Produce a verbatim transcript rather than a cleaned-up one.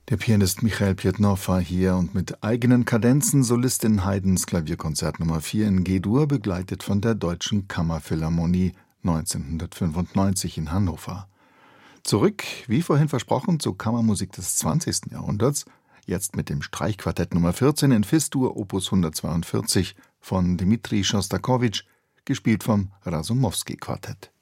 Der Pianist Michael Pjetnow war hier und mit eigenen Kadenzen Solistin Haydns Klavierkonzert Nummer vier in G-Dur, begleitet von der Deutschen Kammerphilharmonie neunzehnhundertfünfundneunzig in Hannover. Zurück, wie vorhin versprochen, zur Kammermusik des zwanzigsten Jahrhunderts, jetzt mit dem Streichquartett Nummer vierzehn in Fis-Dur Opus hundertzweiundvierzig von Dmitri Schostakowitsch, gespielt vom Rasumowski-Quartett.